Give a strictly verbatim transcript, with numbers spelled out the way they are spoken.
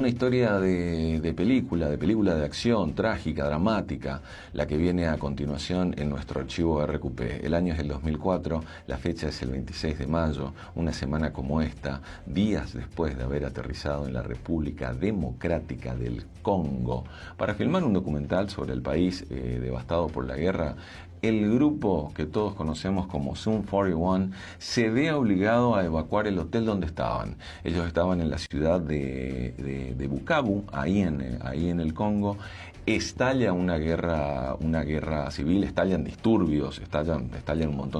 una historia de, de película, de película de acción, trágica, dramática, la que viene a continuación en nuestro archivo R Q P. El año es el dos mil cuatro, la fecha es el veintiséis de mayo, una semana como esta, días después de haber aterrizado en la República Democrática del Congo, para filmar un documental sobre el país eh, devastado por la guerra. El grupo que todos conocemos como Sum cuarenta y uno se ve obligado a evacuar el hotel donde estaban. Ellos estaban en la ciudad de, de, de Bukavu, ahí en, ahí en el Congo. Estalla una guerra, una guerra civil, estallan disturbios, estallan, estallan un montón